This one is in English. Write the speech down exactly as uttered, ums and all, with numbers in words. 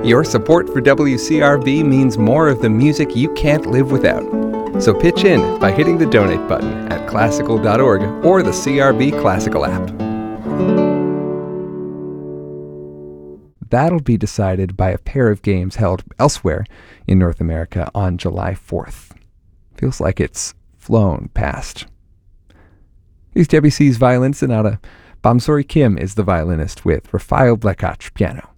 Your support for W C R B means more of the music you can't live without. So pitch in by hitting the donate button at classical dot org or the C R B Classical app. That'll be decided by a pair of games held elsewhere in North America on July fourth. Feels like it's flown past. Here's Debussy's Violin Sonata. Bamsori Kim is the violinist with Rafael Blekach piano.